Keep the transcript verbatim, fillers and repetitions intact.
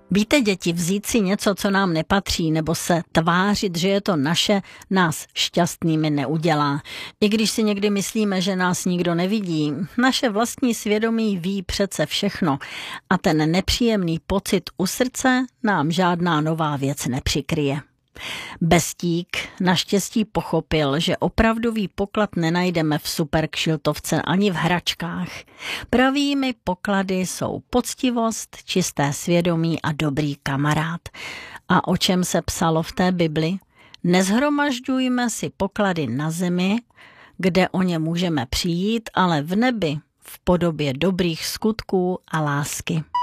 Víte, děti, vzít si něco, co nám nepatří, nebo se tvářit, že je to naše, nás šťastnými neudělá. I když si někdy myslíme, že nás nikdo nevidí, naše vlastní svědomí ví přece všechno a ten nepříjemný pocit u srdce nám žádná nová věc nepřikryje. Bestík naštěstí pochopil, že opravdový poklad nenajdeme v superkšiltovce ani v hračkách. Pravými poklady jsou poctivost, čisté svědomí a dobrý kamarád. A o čem se psalo v té Bibli? Nezhromažďujme si poklady na zemi, kde o ně můžeme přijít, ale v nebi v podobě dobrých skutků a lásky.